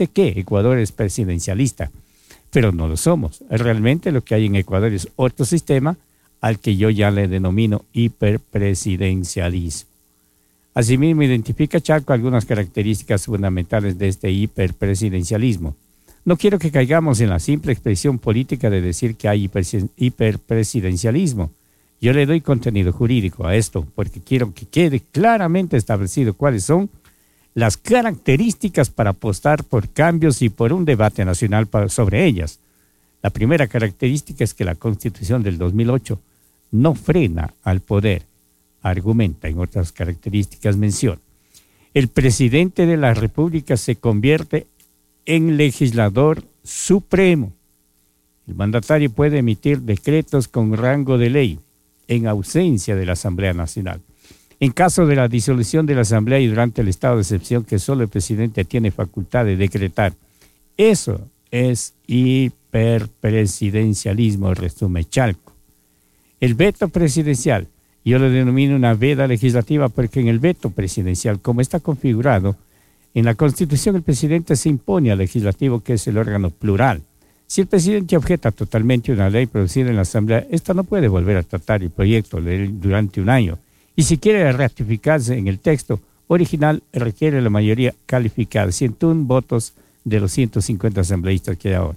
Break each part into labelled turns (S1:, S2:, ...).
S1: dice que Ecuador es presidencialista, pero no lo somos. Realmente lo que hay en Ecuador es otro sistema al que yo ya le denomino hiperpresidencialismo. Asimismo, identifica Chalco algunas características fundamentales de este hiperpresidencialismo. No quiero que caigamos en la simple expresión política de decir que hay hiperpresidencialismo. Yo le doy contenido jurídico a esto porque quiero que quede claramente establecido cuáles son las características para apostar por cambios y por un debate nacional sobre ellas. La primera característica es que la Constitución del 2008 no frena al poder. Argumenta, en otras características menciona. El presidente de la República se convierte en legislador supremo. El mandatario puede emitir decretos con rango de ley en ausencia de la Asamblea Nacional. En caso de la disolución de la Asamblea y durante el estado de excepción que solo el presidente tiene facultad de decretar. Eso es hiperpresidencialismo, resume Chalco. El veto presidencial, yo lo denomino una veda legislativa porque en el veto presidencial, como está configurado, en la Constitución el presidente se impone al legislativo, que es el órgano plural. Si el presidente objeta totalmente una ley producida en la Asamblea, esta no puede volver a tratar el proyecto de ley durante un año. Y si quiere ratificarse en el texto original, requiere la mayoría calificada, 101 votos de los 150 asambleístas que hay ahora.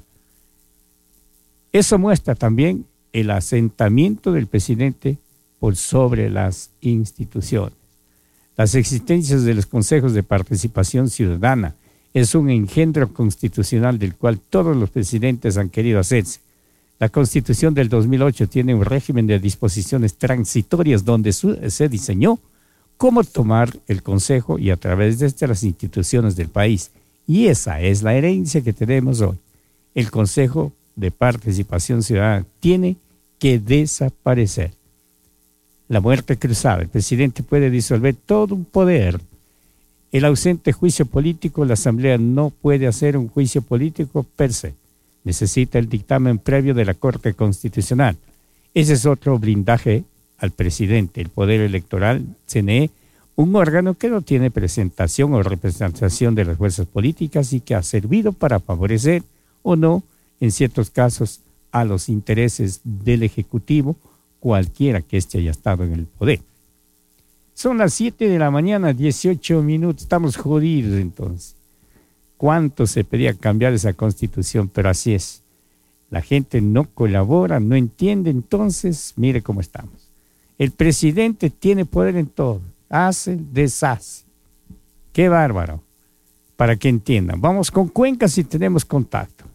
S1: Eso muestra también el asentamiento del presidente por sobre las instituciones. Las existencias de los consejos de participación ciudadana es un engendro constitucional del cual todos los presidentes han querido hacerse. La Constitución del 2008 tiene un régimen de disposiciones transitorias donde se diseñó cómo tomar el Consejo y a través de estas las instituciones del país. Y esa es la herencia que tenemos hoy. El Consejo de Participación Ciudadana tiene que desaparecer. La muerte cruzada. El presidente puede disolver todo un poder. El ausente juicio político, la Asamblea no puede hacer un juicio político per se. Necesita el dictamen previo de la Corte Constitucional. Ese es otro blindaje al presidente. El Poder Electoral, CNE, un órgano que no tiene presentación o representación de las fuerzas políticas y que ha servido para favorecer o no, en ciertos casos, a los intereses del Ejecutivo, cualquiera que éste haya estado en el poder. Son las 7 de la mañana, 18 minutos. Estamos jodidos entonces. ¿Cuánto se pedía cambiar esa Constitución? Pero así es. La gente no colabora, no entiende, entonces mire cómo estamos. El presidente tiene poder en todo. Hace, deshace. Qué bárbaro. Para que entiendan. Vamos con Cuenca si tenemos contacto.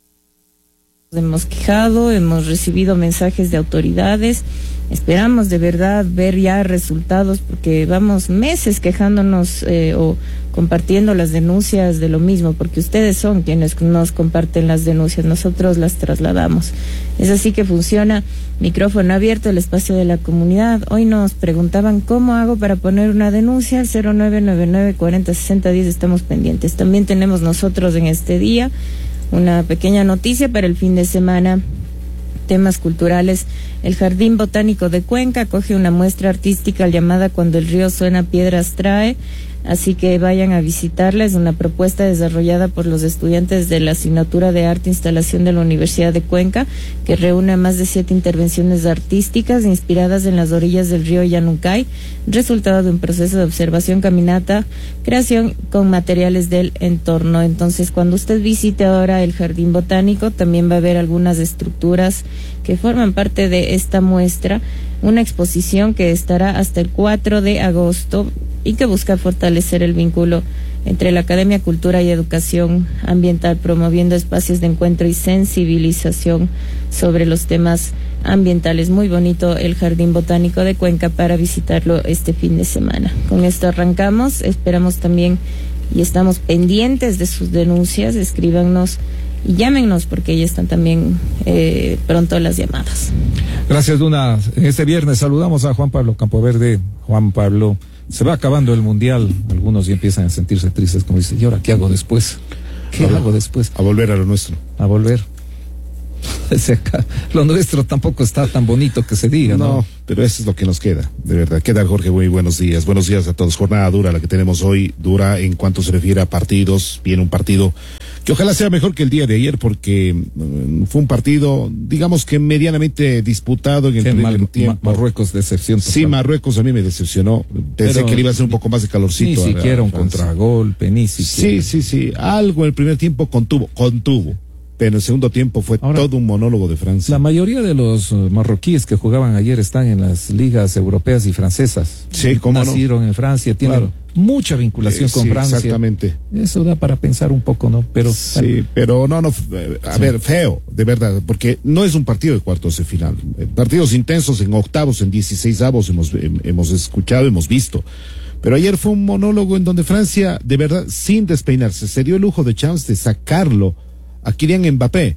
S2: Hemos quejado, hemos recibido mensajes de autoridades, esperamos de verdad ver ya resultados porque vamos meses quejándonos o compartiendo las denuncias de lo mismo, porque ustedes son quienes nos comparten las denuncias, nosotros las trasladamos. Es así que funciona micrófono abierto, el espacio de la comunidad. Hoy nos preguntaban cómo hago para poner una denuncia al 0999 40 60 10, estamos pendientes. También tenemos nosotros en este día una pequeña noticia para el fin de semana, temas culturales. El Jardín Botánico de Cuenca acoge una muestra artística llamada Cuando el río suena, piedras trae, así que vayan a visitarla. Es una propuesta desarrollada por los estudiantes de la asignatura de Arte e Instalación de la Universidad de Cuenca, que reúne más de 7 intervenciones artísticas inspiradas en las orillas del río Yanuncay, resultado de un proceso de observación, caminata, creación con materiales del entorno. Entonces, cuando usted visite ahora el Jardín Botánico, también va a ver algunas estructuras que forman parte de esta muestra, una exposición que estará hasta el 4 de agosto y que busca fortalecer el vínculo entre la Academia Cultura y Educación Ambiental, promoviendo espacios de encuentro y sensibilización sobre los temas ambientales. Muy bonito el Jardín Botánico de Cuenca para visitarlo este fin de semana. Con esto arrancamos, esperamos también y estamos pendientes de sus denuncias, escríbanos y llámenos porque ya están también pronto las llamadas.
S3: Gracias, Duna. En este viernes saludamos a Juan Pablo Campoverde. Juan Pablo, se va acabando el Mundial, algunos ya empiezan a sentirse tristes, como dicen, ¿y ahora qué hago después? ¿Qué hago después?
S4: A volver a lo nuestro.
S3: A volver. Lo nuestro tampoco está tan bonito que se diga, ¿no?
S4: No, pero eso es lo que nos queda, de verdad. ¿Qué tal, Jorge? Muy buenos días. Buenos días a todos. Jornada dura la que tenemos hoy, dura en cuanto se refiere a partidos. Viene un partido que ojalá sea mejor que el día de ayer, porque fue un partido, digamos que medianamente disputado en el primer tiempo.
S3: Marruecos decepción total.
S4: Sí, Marruecos a mí me decepcionó. Pensé que le iba a hacer un poco más de calorcito.
S3: Ni siquiera un contragolpe, ni siquiera.
S4: Sí. Algo en el primer tiempo contuvo. Pero en el segundo tiempo fue todo un monólogo de Francia.
S3: La mayoría de los marroquíes que jugaban ayer están en las ligas europeas y francesas.
S4: Sí, ¿cómo
S3: nacieron en Francia, tienen mucha vinculación con Francia.
S4: Exactamente.
S3: Eso da para pensar un poco, ¿no? Pero
S4: sí, pero no, a ver, feo, de verdad, porque no es un partido de cuartos de final. Partidos intensos en octavos, en 16avos hemos escuchado, hemos visto. Pero ayer fue un monólogo en donde Francia, de verdad, sin despeinarse, se dio el lujo de chance de sacarlo a Kylian Mbappé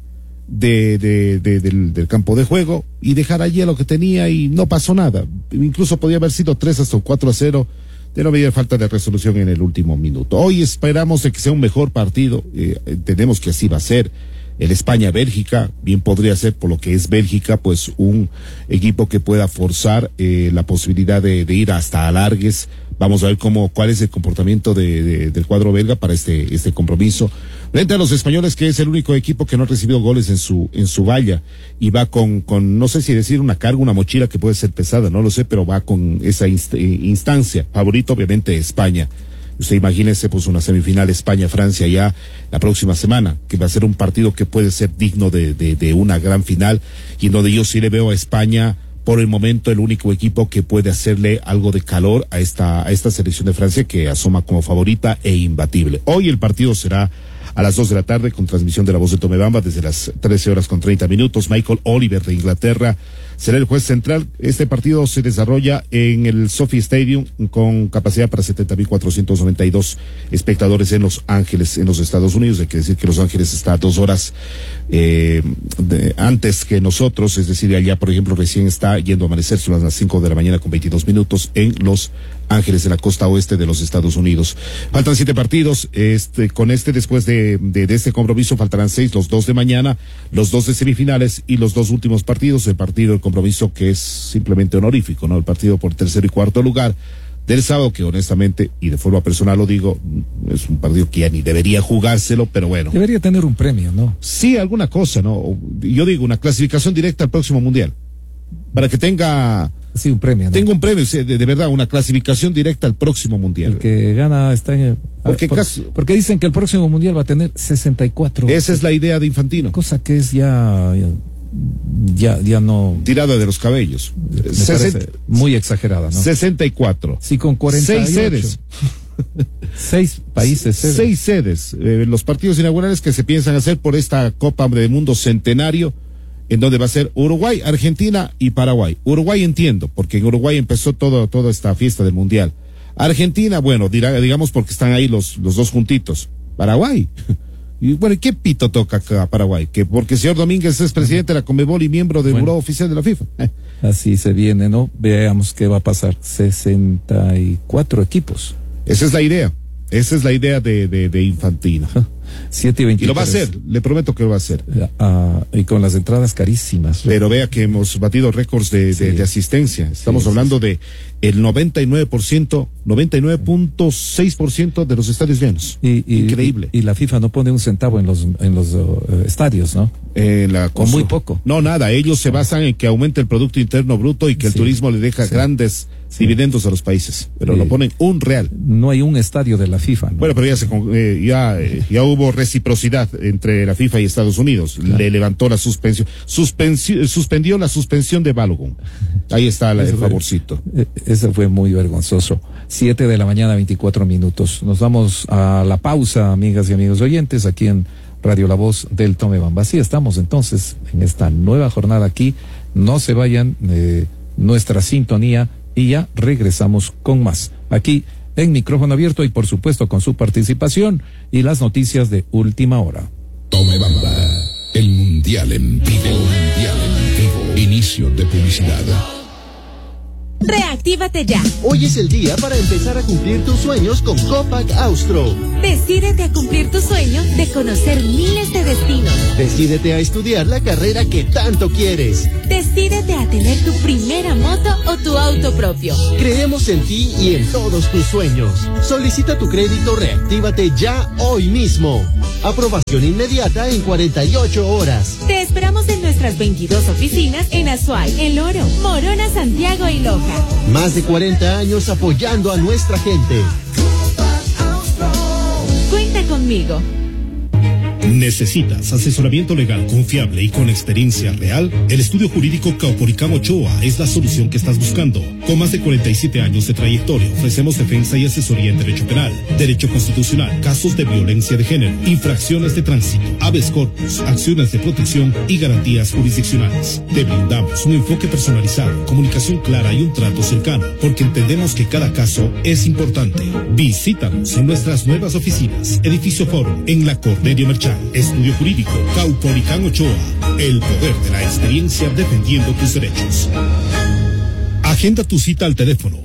S4: del campo de juego y dejar allí a lo que tenía y no pasó nada. Incluso podía haber sido 3 hasta 4-0, de no había falta de resolución en el último minuto. Hoy esperamos de que sea un mejor partido, entendemos que así va a ser. El España-Bélgica, bien podría ser, por lo que es Bélgica, pues un equipo que pueda forzar la posibilidad de ir hasta alargues. Vamos a ver cuál es el comportamiento del cuadro belga para este compromiso. Frente a los españoles, que es el único equipo que no ha recibido goles en su valla, y va con no sé si decir una carga, una mochila que puede ser pesada, no lo sé, pero va con esa instancia. Favorito, obviamente, España. Usted imagínese, pues, una semifinal España-Francia ya la próxima semana, que va a ser un partido que puede ser digno de una gran final, y en donde yo sí le veo a España, por el momento, el único equipo que puede hacerle algo de calor a esta selección de Francia, que asoma como favorita e imbatible. Hoy el partido será a las 2 de la tarde, con transmisión de La Voz de Tomebamba desde las 13:30. Michael Oliver de Inglaterra será el juez central. Este partido se desarrolla en el SoFi Stadium con capacidad para 70.492 espectadores en Los Ángeles, en los Estados Unidos. Hay que decir que Los Ángeles está 2 horas antes que nosotros, es decir, allá, por ejemplo, recién está yendo a amanecer, son las 5 de la mañana con 22 minutos en Los Ángeles, en la costa oeste de los Estados Unidos. Faltan 7 partidos, después de este compromiso faltarán 6, los 2 de mañana, los 2 de semifinales y los 2 últimos partidos. El compromiso que es simplemente honorífico, ¿no? El partido por tercer y cuarto lugar del sábado, que honestamente y de forma personal lo digo, es un partido que ya ni debería jugárselo, pero bueno.
S3: Debería tener un premio, ¿no?
S4: Sí, alguna cosa, ¿no? Yo digo, una clasificación directa al próximo mundial, para que tenga...
S3: Sí, un premio, ¿no?
S4: Tengo un premio, de verdad, una clasificación directa al próximo mundial.
S3: El que gana está en... Porque dicen que el próximo mundial va a tener 64.
S4: Esa es la idea de Infantino.
S3: Cosa que es ya no...
S4: Tirada de los cabellos.
S3: Muy exagerada, ¿no?
S4: 64.
S3: Sí, con 48.
S4: 6 sedes.
S3: 6 países sedes.
S4: 6 sedes. Los partidos inaugurales que se piensan hacer por esta Copa del Mundo Centenario, en donde va a ser Uruguay, Argentina y Paraguay. Uruguay entiendo, porque en Uruguay empezó toda esta fiesta del Mundial. Argentina, bueno, digamos porque están ahí los dos juntitos. Paraguay. Y bueno, ¿qué pito toca acá a Paraguay? Que porque el señor Domínguez es presidente de la Conmebol y miembro del Buró Oficial de la FIFA.
S3: Así se viene, ¿no? Veamos qué va a pasar. 64 equipos.
S4: Esa es la idea. Esa es la idea de Infantino.
S3: 7:23.
S4: Y lo va a hacer, le prometo que lo va a hacer.
S3: Y con las entradas carísimas.
S4: Pero vea que hemos batido récords de asistencia. Estamos hablando de el 99.6% de los estadios llenos. Increíble.
S3: Y la FIFA no pone un centavo en los estadios, ¿no?
S4: Con
S3: muy poco.
S4: No, nada. Ellos se basan en que aumente el Producto Interno Bruto y que el turismo le deja grandes dividendos a los países. Pero lo ponen un real.
S3: No hay un estadio de la FIFA, ¿no?
S4: Bueno, pero ya hubo reciprocidad entre la FIFA y Estados Unidos. Claro. Le levantó la suspensión. Suspendió la suspensión de Balogun. Ahí está el favorcito.
S3: Eso fue muy vergonzoso. 7 de la mañana, 24 minutos. Nos vamos a la pausa, amigas y amigos oyentes, aquí en Radio La Voz del Tomebamba. Así estamos entonces en esta nueva jornada aquí. No se vayan de nuestra sintonía y ya regresamos con más. Aquí en micrófono abierto y por supuesto con su participación y las noticias de última hora.
S5: Tomebamba, el mundial en vivo. Inicio de publicidad.
S6: Reactívate ya.
S7: Hoy es el día para empezar a cumplir tus sueños con Copac Austro.
S6: Decídete a cumplir tu sueño de conocer miles de destinos.
S7: Decídete a estudiar la carrera que tanto quieres.
S6: Decídete a tener tu primera moto o tu auto propio.
S7: Creemos en ti y en todos tus sueños. Solicita tu crédito Reactívate ya hoy mismo. Aprobación inmediata en 48 horas.
S6: Te esperamos en nuestras 22 oficinas en Azuay, El Oro, Morona, Santiago y Loja.
S7: Más de 40 años apoyando a nuestra gente.
S6: Cuenta conmigo.
S8: ¿Necesitas asesoramiento legal confiable y con experiencia real? El estudio jurídico Caupolicán Ochoa es la solución que estás buscando. Con más de 47 años de trayectoria, ofrecemos defensa y asesoría en derecho penal, derecho constitucional, casos de violencia de género, infracciones de tránsito, habeas corpus, acciones de protección y garantías jurisdiccionales. Te brindamos un enfoque personalizado, comunicación clara y un trato cercano, porque entendemos que cada caso es importante. Visítanos en nuestras nuevas oficinas, Edificio Forum, en La Cordelia Merchán. Estudio Jurídico Caupolicán Ochoa. El poder de la experiencia defendiendo tus derechos. Agenda tu cita al teléfono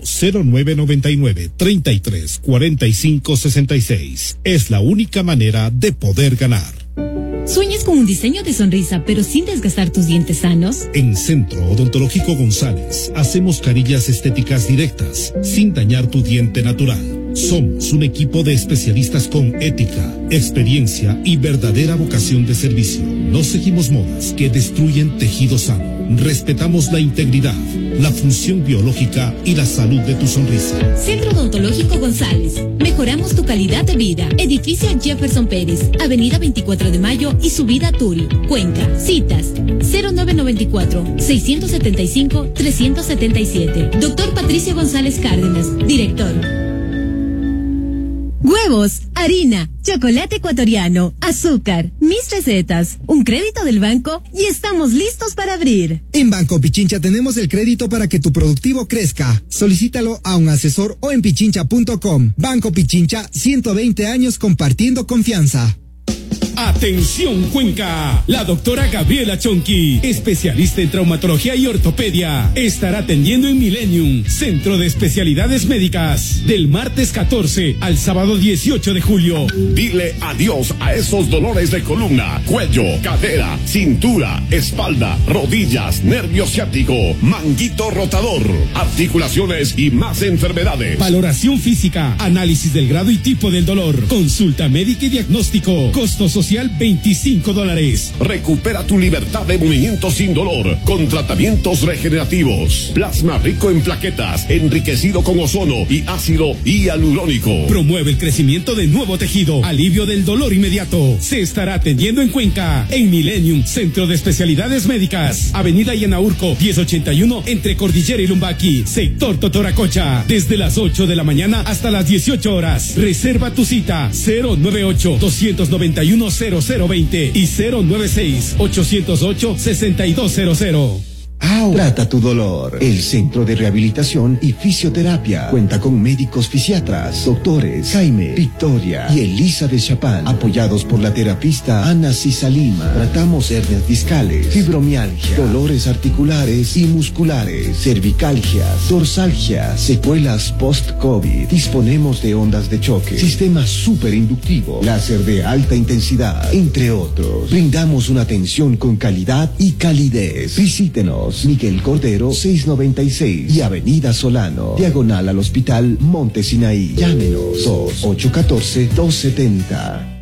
S8: 0999-334566. Es la única manera de poder ganar.
S9: ¿Sueñas con un diseño de sonrisa pero sin desgastar tus dientes sanos?
S8: En Centro Odontológico González hacemos carillas estéticas directas sin dañar tu diente natural. Somos un equipo de especialistas con ética, experiencia y verdadera vocación de servicio. No seguimos modas que destruyen tejido sano. Respetamos la integridad, la función biológica y la salud de tu sonrisa.
S9: Centro Odontológico González. Mejoramos tu calidad de vida. Edificio Jefferson Pérez, Avenida 24 de Mayo y Subida Turi, Cuenca. Citas 0994-675-377. Doctor Patricio González Cárdenas, director. Huevos, harina, chocolate ecuatoriano, azúcar, mis recetas, un crédito del banco y estamos listos para abrir.
S10: En Banco Pichincha tenemos el crédito para que tu productivo crezca. Solicítalo a un asesor o en pichincha.com. Banco Pichincha, 120 años compartiendo confianza.
S11: Atención Cuenca, la doctora Gabriela Chonqui, especialista en traumatología y ortopedia, estará atendiendo en Millennium, Centro de Especialidades Médicas, del martes 14 al sábado 18 de julio.
S12: Dile adiós a esos dolores de columna, cuello, cadera, cintura, espalda, rodillas, nervio ciático, manguito rotador, articulaciones y más enfermedades.
S11: Valoración física, análisis del grado y tipo del dolor, consulta médica y diagnóstico, costo social $25.
S12: Recupera tu libertad de movimiento sin dolor con tratamientos regenerativos. Plasma rico en plaquetas, enriquecido con ozono y ácido hialurónico.
S11: Promueve el crecimiento de nuevo tejido, alivio del dolor inmediato. Se estará atendiendo en Cuenca, en Millennium, Centro de Especialidades Médicas, Avenida Yanaurco, 1081, entre Cordillera y Lumbaqui, sector Totoracocha, desde las 8 de la mañana hasta las 18 horas. Reserva tu cita 098-291-0020 y 096-808-6200.
S13: Trata tu dolor. El Centro de Rehabilitación y Fisioterapia cuenta con médicos fisiatras, doctores Jaime, Victoria y Elisa de Chapán, apoyados por la terapista Ana Cisalima. Tratamos hernias discales, fibromialgia, dolores articulares y musculares, cervicalgias, dorsalgias, secuelas post-COVID. Disponemos de ondas de choque, sistema superinductivo, láser de alta intensidad, entre otros. Brindamos una atención con calidad y calidez. Visítenos, Miguel Cordero 696 y Avenida Solano, diagonal al Hospital Monte Sinaí. Llámenos 814-270.